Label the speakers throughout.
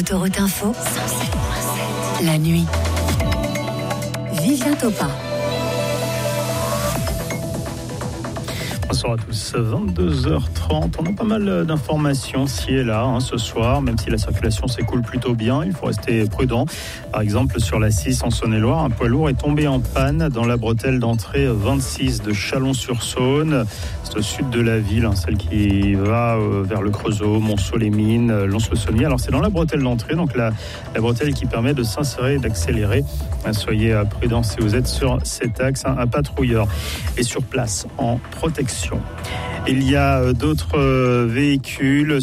Speaker 1: Autoroute Info, la nuit. Vivien Topin.
Speaker 2: Bonsoir à tous, 22h30, on a pas mal d'informations ci et là ce soir, même si la circulation s'écoule plutôt bien, il faut rester prudent. Par exemple, sur la 6 en Saône-et-Loire, un poids lourd est tombé en panne dans la bretelle d'entrée 26 de Chalon-sur-Saône. C'est au sud de la ville, celle qui va vers le Creusot, Monceau-les-Mines, Lons-le-Saunier. Alors c'est dans la bretelle d'entrée, donc la bretelle qui permet de s'insérer et d'accélérer. Soyez prudents si vous êtes sur cet axe, un patrouilleur est sur place en protection. Il y a d'autres véhicules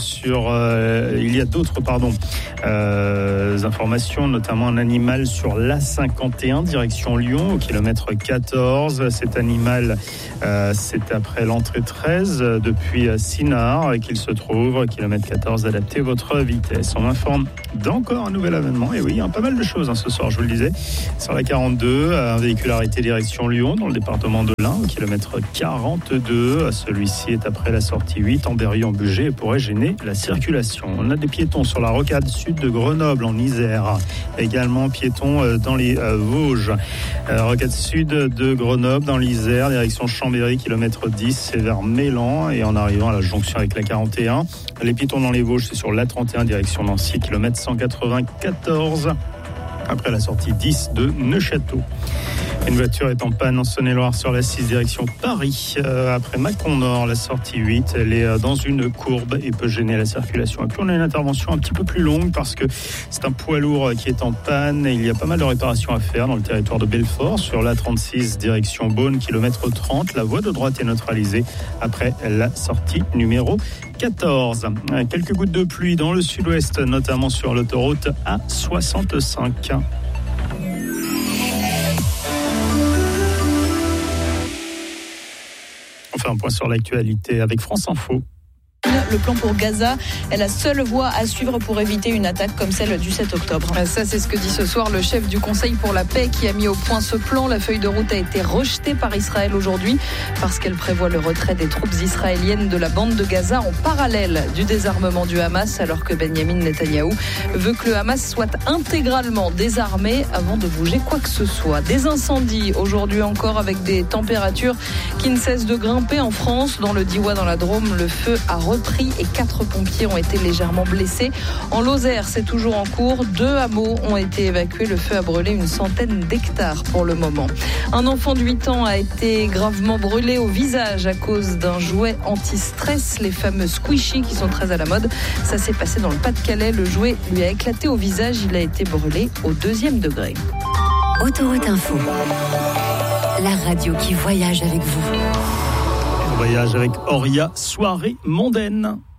Speaker 2: informations, notamment un animal sur l'A51 direction Lyon au kilomètre 14. Cet animal, c'est après l'entrée 13 depuis Sinard qu'il se trouve, kilomètre 14, adaptez votre vitesse. On informe d'encore un nouvel événement, et oui, il y a pas mal de choses ce soir, je vous le disais. Sur la 42, un véhicule arrêté direction Lyon dans le département de l'Ain au kilomètre 42. Celui-ci est après la sortie 8 en Berry-en-Bugey et pourrait gêner la circulation. On a des piétons sur la rocade sud de Grenoble en Isère, également piétons dans les Vosges. Rocade sud de Grenoble dans l'Isère, direction Chambéry, kilomètre 10, c'est vers Mélan, et en arrivant à la jonction avec la 41. Les piétons dans les Vosges, c'est sur l'A31 direction Nancy, kilomètre 194. Après la sortie 10 de Neufchâteau. Une voiture est en panne en Saône-et-Loire sur la 6 direction Paris. Après Mâcon-Nord, la sortie 8, elle est dans une courbe et peut gêner la circulation. Et puis on a une intervention un petit peu plus longue parce que c'est un poids lourd qui est en panne et il y a pas mal de réparations à faire dans le territoire de Belfort. Sur la 36 direction Beaune, kilomètre 30, la voie de droite est neutralisée après la sortie numéro 14. Quelques gouttes de pluie dans le sud-ouest, notamment sur l'autoroute A65. On fait un point sur l'actualité avec France Info.
Speaker 3: Le plan pour Gaza est la seule voie à suivre pour éviter une attaque comme celle du 7 octobre.
Speaker 4: Ça, c'est ce que dit ce soir le chef du Conseil pour la paix qui a mis au point ce plan. La feuille de route a été rejetée par Israël aujourd'hui parce qu'elle prévoit le retrait des troupes israéliennes de la bande de Gaza en parallèle du désarmement du Hamas, alors que Benyamin Netanyahou veut que le Hamas soit intégralement désarmé avant de bouger quoi que ce soit. Des incendies aujourd'hui encore avec des températures qui ne cessent de grimper en France. Dans le Diois, dans la Drôme, le feu a repris et 4 pompiers ont été légèrement blessés. En Lozère, c'est toujours en cours. 2 hameaux ont été évacués. Le feu a brûlé une centaine d'hectares pour le moment. Un enfant de 8 ans a été gravement brûlé au visage à cause d'un jouet anti-stress, les fameux squishy qui sont très à la mode. Ça s'est passé dans le Pas-de-Calais. Le jouet lui a éclaté au visage. Il a été brûlé au 2e degré.
Speaker 1: Autoroute Info, la radio qui voyage avec vous.
Speaker 2: Voyage avec Auria, soirée mondaine.